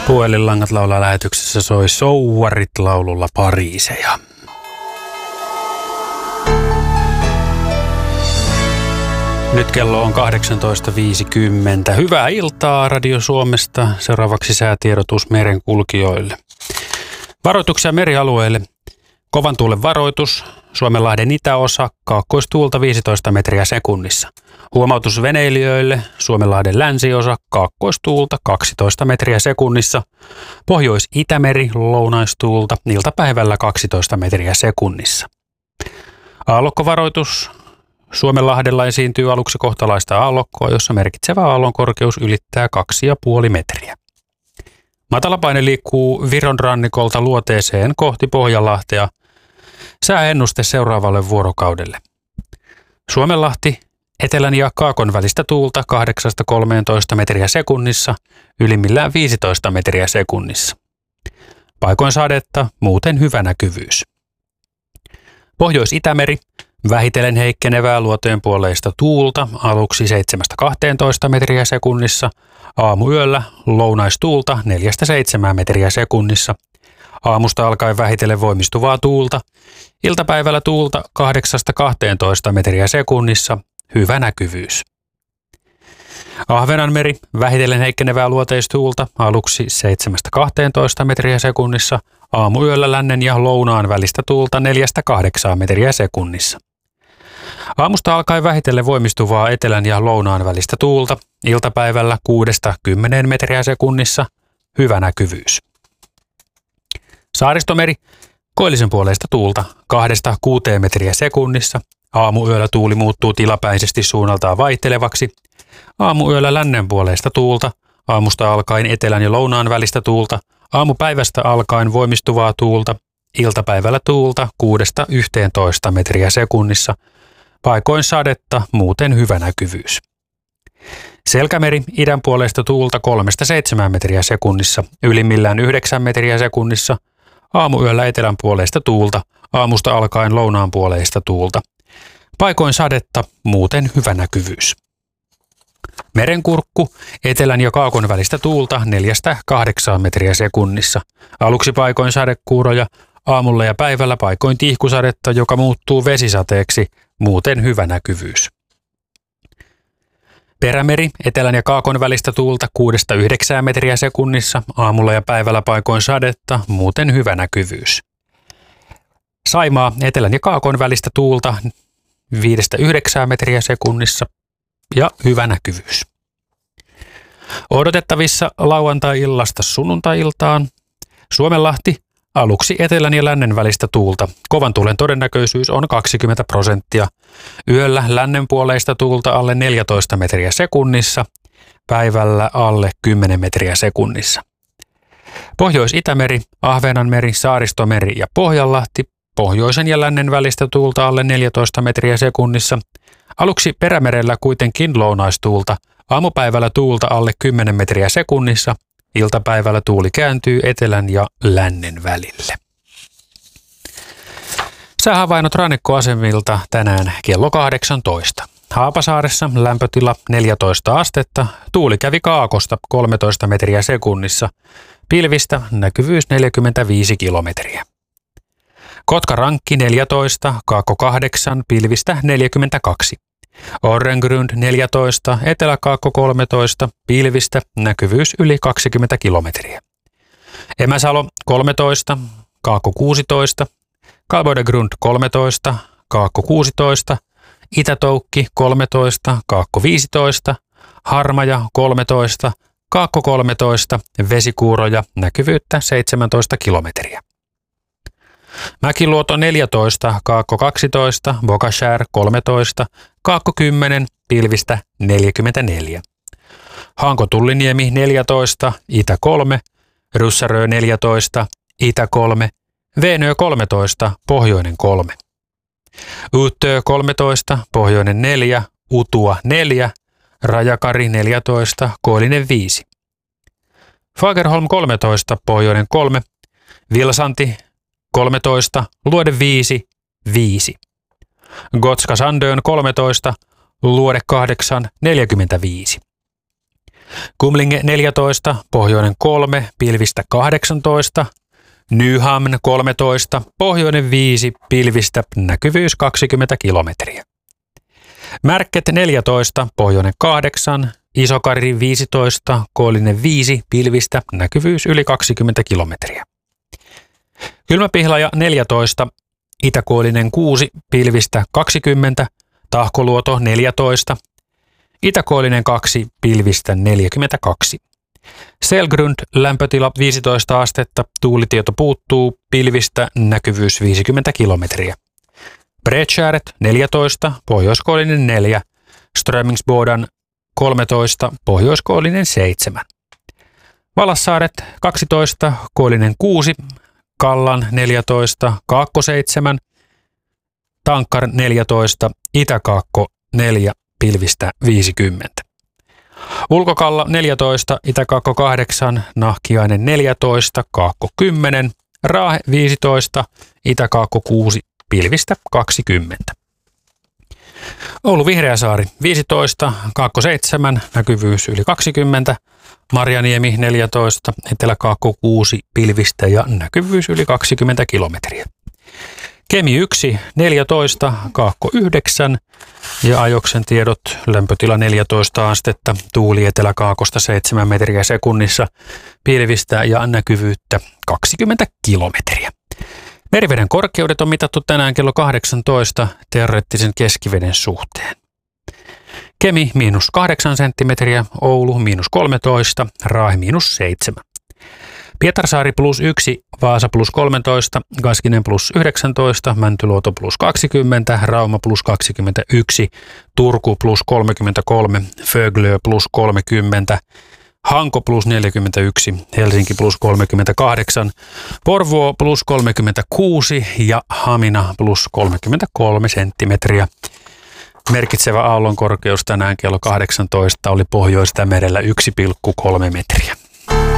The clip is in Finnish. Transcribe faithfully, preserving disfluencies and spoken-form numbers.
Puhelinlangat laulaa lähetyksessä soi Souvarit laululla Pariiseja. Nyt kello on kahdeksantoista viisikymmentä. Hyvää iltaa Radio Suomesta. Seuraavaksi säätiedotus merenkulkijoille. Varoituksia merialueille. Kovan tuulen varoitus. Suomenlahden itäosa. Kaakkoistuulta viisitoista metriä sekunnissa. Huomautus veneilijöille. Suomenlahden länsiosa. Kaakkoistuulta kaksitoista metriä sekunnissa. Pohjois-Itämeri. Lounaistuulta. Iltapäivällä kaksitoista metriä sekunnissa. Aallokkovaroitus. Suomenlahdella esiintyy aluksi kohtalaista aallokkoa, jossa merkitsevä aallon korkeus ylittää kaksi pilkku viisi metriä. Matalapaine liikkuu Viron rannikolta luoteeseen kohti Pohjanlahtea. Sääennuste seuraavalle vuorokaudelle. Suomenlahti, etelän ja kaakon välistä tuulta kahdeksasta kolmeentoista metriä sekunnissa, ylimmillään viisitoista metriä sekunnissa. Paikoin sadetta, muuten hyvä näkyvyys. Pohjois-Itämeri, vähitellen heikkenevää luoteen puoleista tuulta, aluksi seitsemästä kahteentoista metriä sekunnissa, aamuyöllä lounaistuulta neljästä seitsemään metriä sekunnissa, aamusta alkaen vähitellen voimistuvaa tuulta, iltapäivällä tuulta kahdeksasta kahteentoista metriä sekunnissa, hyvä näkyvyys. Ahvenanmeri, vähitellen heikkenevää luoteistuulta, aluksi seitsemästä kahteentoista metriä sekunnissa, aamuyöllä lännen ja lounaan välistä tuulta neljästä kahdeksaan metriä sekunnissa. Aamusta alkaen vähitellen voimistuvaa etelän ja lounaan välistä tuulta, iltapäivällä kuudesta kymmeneen metriä sekunnissa, hyvä näkyvyys. Saaristomeri, koillisen puoleista tuulta, kahdesta kuuteen metriä sekunnissa, aamuyöllä tuuli muuttuu tilapäisesti suunnaltaan vaihtelevaksi, aamuyöllä lännen puoleista tuulta, aamusta alkaen etelän ja lounaan välistä tuulta, aamupäivästä alkaen voimistuvaa tuulta, iltapäivällä tuulta kuudesta yhteentoista metriä sekunnissa, paikoin sadetta, muuten hyvä näkyvyys. Selkämeri, idän puolesta tuulta kolmesta seitsemään metriä sekunnissa, ylimmillään yhdeksän metriä sekunnissa, aamuyöllä etelän puolesta tuulta, aamusta alkaen lounaan puoleista tuulta, paikoin sadetta, muuten hyvä näkyvyys. Merenkurkku, etelän ja kaakon välistä tuulta neljästä kahdeksaan metriä sekunnissa, aluksi paikoin sadekuuroja, aamulla ja päivällä paikoin tihkusadetta, joka muuttuu vesisateeksi, muuten hyvä näkyvyys. Perämeri, etelän ja kaakon välistä tuulta kuudesta yhdeksään metriä sekunnissa, aamulla ja päivällä paikoin sadetta, muuten hyvä näkyvyys. Saimaa, etelän ja kaakon välistä tuulta viidestä yhdeksään metriä sekunnissa ja hyvä näkyvyys. Odotettavissa lauantai-illasta sunnuntai-iltaan. Suomenlahti, aluksi etelän ja lännen välistä tuulta. Kovan tuulen todennäköisyys on kaksikymmentä prosenttia. Yöllä lännen puoleista tuulta alle neljätoista metriä sekunnissa. Päivällä alle kymmenen metriä sekunnissa. Pohjois-Itämeri, Ahvenanmeri, Saaristomeri ja Pohjanlahti. Pohjoisen ja lännen välistä tuulta alle neljätoista metriä sekunnissa. Aluksi Perämerellä kuitenkin lounaistuulta. Aamupäivällä tuulta alle kymmenen metriä sekunnissa. Iltapäivällä tuuli kääntyy etelän ja lännen välille. Säähavainnot rannikkoasemilta tänään kello kahdeksantoista. Haapasaaressa lämpötila neljätoista astetta, tuuli kävi kaakosta kolmetoista metriä sekunnissa, pilvistä näkyvyys neljäkymmentäviisi kilometriä. Kotkarankki neljätoista, Kaakko kahdeksan, pilvistä neljäkymmentäkaksi. Orrengrund neljätoista, Etelä-Kaakko kolmetoista, pilvistä, näkyvyys yli kaksikymmentä kilometriä. Emäsalo kolmetoista, Kaakko kuusitoista, Kalvoidegrund kolmetoista, Kaakko kuusitoista, Itätoukki kolmetoista, Kaakko viisitoista, Harmaja kolmetoista, Kaakko kolmetoista, Vesikuuroja, näkyvyyttä seitsemäntoista kilometriä. Mäkiluoto neljätoista, Kaakko kaksitoista, Bokashär kolmetoista, Kaakko kymmenen, pilvistä neljäkymmentäneljä. Hanko-Tulliniemi neljätoista, Itä kolme, Ryssärö neljätoista, Itä kolme, Veenö kolmetoista, Pohjoinen kolme. Uutö kolmetoista, Pohjoinen neljä, Utua neljä, Rajakari neljätoista, Koillinen viisi. Fagerholm kolmetoista, Pohjoinen kolme, Vilsanti kolmetoista, Luode viisi, viisi. Gotska Sandön kolmetoista, Luode kahdeksan, neljäkymmentäviisi. Kumlinge neljätoista, pohjoinen kolme, pilvistä kahdeksantoista. Nyhamn kolmetoista, pohjoinen viisi, pilvistä, näkyvyys kaksikymmentä kilometriä. Märket neljätoista, pohjoinen kahdeksan, Isokarri viisitoista, koillinen viisi, pilvistä, näkyvyys yli kaksikymmentä kilometriä. Kylmäpihlaja neljätoista, itäkoillinen kuusi, pilvistä kaksikymmentä, Tahkoluoto neljätoista, itäkoillinen kaksi, pilvistä neljäkymmentäkaksi. Selgrund lämpötila viisitoista astetta, tuulitieto puuttuu, pilvistä, näkyvyys viisikymmentä kilometriä. Bredskäret neljätoista, pohjoiskoillinen neljä, Strömingsbodan kolmetoista, pohjoiskoillinen seitsemän. Valassaaret kaksitoista, koillinen kuusi, Kallan neljätoista, Kaakko seitsemän, Tankkar neljätoista, Itäkaakko neljä, pilvistä viisikymmentä. Ulkokalla neljätoista, Itäkaakko kahdeksan, Nahkiainen neljätoista, Kaakko kymmenen, Raahe viisitoista, Itäkaakko kuusi, pilvistä kaksikymmentä. Oulu Vihreäsaari viisitoista, Kaakko seitsemän, näkyvyys yli kaksikymmentä, Marjaniemi neljätoista, Etelä-Kaakko kuusi, pilvistä ja näkyvyys yli kaksikymmentä kilometriä. Kemi yksi, neljätoista, Kaakko yhdeksän ja Ajoksen tiedot, lämpötila neljätoista astetta, tuuli Etelä-Kaakosta seitsemän metriä sekunnissa, pilvistä ja näkyvyyttä kaksikymmentä kilometriä. Meriveden korkeudet on mitattu tänään kello kahdeksantoista teoreettisen keskiveden suhteen. Kemi miinus kahdeksan senttimetriä, Oulu miinus kolmetoista, Raahe miinus seitsemän. Pietarsaari plus yksi, Vaasa plus kolmetoista, Kaskinen plus yhdeksäntoista, Mäntyluoto plus kaksikymmentä, Rauma plus kaksikymmentäyksi, Turku plus kolmekymmentäkolme, Föglö plus kolmekymmentä, Hanko plus neljäkymmentäyksi, Helsinki plus kolmekymmentäkahdeksan, Porvoo plus kolmekymmentäkuusi ja Hamina plus kolmekymmentäkolme senttimetriä. Merkitsevä aallonkorkeus tänään kello kahdeksantoista oli Pohjois-Tämerellä yksi pilkku kolme metriä.